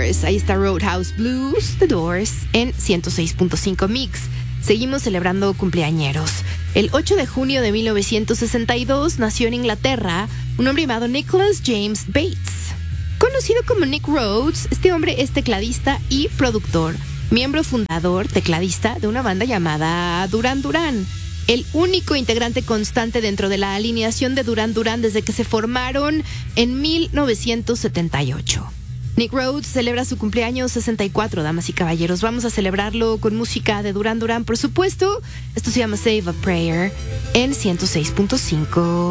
Doors. Ahí está Roadhouse Blues, The Doors, en 106.5 Mix. Seguimos celebrando cumpleañeros. El 8 de junio de 1962 nació en Inglaterra un hombre llamado Nicholas James Bates. Conocido como Nick Rhodes, este hombre es tecladista y productor, miembro fundador, tecladista de una banda llamada Duran Duran. El único integrante constante dentro de la alineación de Duran Duran desde que se formaron en 1978. Nick Rhodes celebra su cumpleaños 64, damas y caballeros. Vamos a celebrarlo con música de Duran Duran, por supuesto. Esto se llama Save a Prayer en 106.5.